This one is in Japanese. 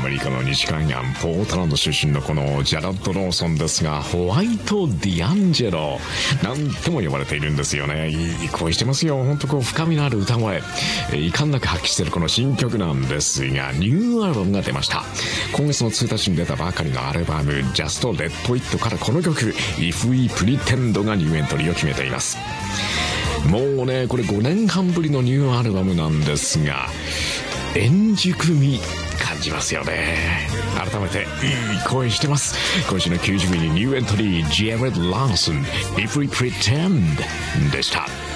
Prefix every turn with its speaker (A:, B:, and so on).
A: メリカの西海岸ポートランド出身のこのジャラッド・ローソンですが、ホワイト・ディアンジェロなんても呼ばれているんですよね。いい声してますよ。本当深みのある歌声、遺憾なく発揮しているこの新曲なんですが、ニューアルバムが出ました。今月の1日に出たばかりのアルバム Just Let It からこの曲 If We Pretend がニューエントリーを決めています。もうね、これ5年半ぶりのニューアルバムなんですが、円熟味感じますよね。改めていい声してます。今週の90位にニューエントリー Jared Larson If We Pretend でした。